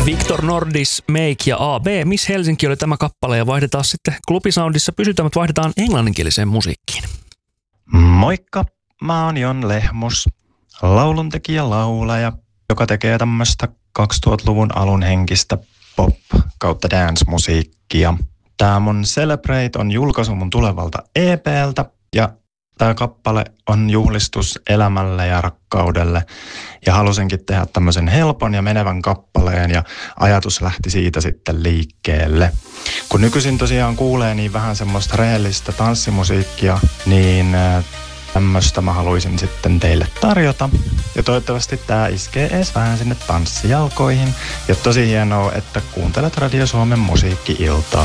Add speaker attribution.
Speaker 1: Victor Nordis, Make ja AB. Miss Helsinki oli tämä kappale ja vaihdetaan sitten Klubisoundissa. Pysytään, mutta vaihdetaan englanninkieliseen musiikkiin.
Speaker 2: Moikka, mä oon Jon Lehmus, lauluntekijä, laulaja, joka tekee tämmöistä 2000-luvun alun henkistä pop- kautta dance-musiikkia. Tää mun Celebrate on julkaisu mun tulevalta EP:ltä ja tää kappale on juhlistus elämälle ja rakkaudelle ja halusinkin tehdä tämmöisen helpon ja menevän kappaleen ja ajatus lähti siitä sitten liikkeelle. Kun nykyisin tosiaan kuulee niin vähän semmoista rehellistä tanssimusiikkia, niin tämmöistä mä haluaisin sitten teille tarjota. Ja toivottavasti tää iskee ees vähän sinne tanssijalkoihin. Ja tosi hienoa, että kuuntelet Radio Suomen musiikki-iltaa.